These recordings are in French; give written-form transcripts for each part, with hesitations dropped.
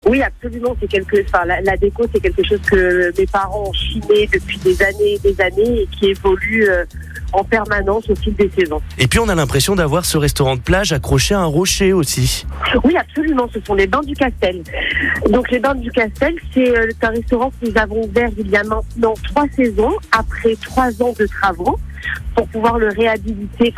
Oui, absolument. La déco, c'est quelque chose que mes parents ont chiné depuis des années et qui évolue en permanence au fil des saisons. Et puis on a l'impression d'avoir ce restaurant de plage accroché à un rocher aussi. Oui, absolument. Ce sont les Bains du Castel. Donc les Bains du Castel, c'est un restaurant que nous avons ouvert il y a maintenant 3 saisons, après 3 ans de travaux, pour pouvoir réhabiliter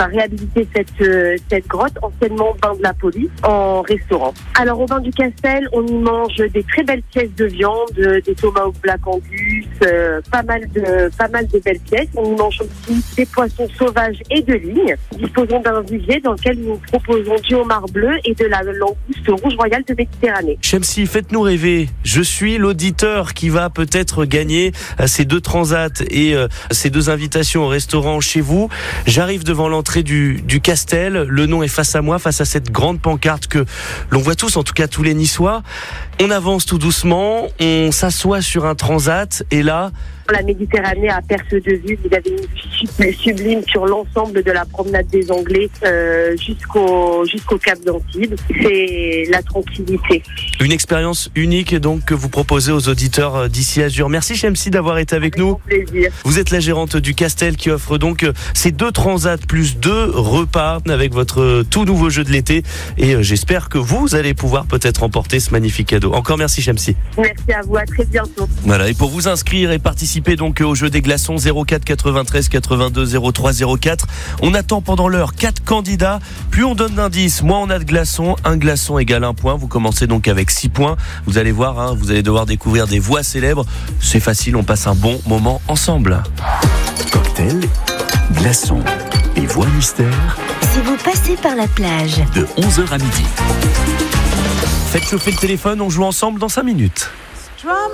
cette grotte, anciennement bain de la police, en restaurant. Alors au Bain du Castel, on y mange des très belles pièces de viande, des tomahawk black angus, pas mal de belles pièces. On y mange aussi des poissons sauvages et de ligne. Nous disposons d'un vivier dans lequel nous proposons du homard bleu et de la langouste rouge royale de Méditerranée. Chemsi, faites-nous rêver. Je suis l'auditeur qui va peut-être gagner ces 2 transats et ces 2 invitations au restaurant chez vous. J'arrive devant l'entrée du Castel. Le nom est face à moi, face à cette grande pancarte que l'on voit tous, en tout cas tous les Niçois. On avance tout doucement, on s'assoit sur un transat et là... La Méditerranée à perte de vue, vous avez une vue sublime sur l'ensemble de la promenade des Anglais jusqu'au Cap d'Antibes. C'est la tranquillité. Une expérience unique donc que vous proposez aux auditeurs d'ici Azur. Merci Chemsi d'avoir été avec nous. Plaisir. Vous êtes la gérante du Castel qui offre donc ces 2 transats plus 2 repas avec votre tout nouveau jeu de l'été. Et j'espère que vous allez pouvoir peut-être remporter ce magnifique cadeau. Encore merci Chemsi. Merci à vous, à très bientôt. Voilà, et pour vous inscrire et participer donc au jeu des glaçons, 04 93 82 03 04. On attend pendant l'heure 4 candidats. Plus on donne d'indices, moins on a de glaçons. Un glaçon égale 1 point. Vous commencez donc avec 6 points. Vous allez voir, vous allez devoir découvrir des voix célèbres. C'est facile, on passe un bon moment ensemble. Cocktail, glaçons et voix mystère. Si vous passez par la plage de 11h à midi. Faites chauffer le téléphone, on joue ensemble dans 5 minutes.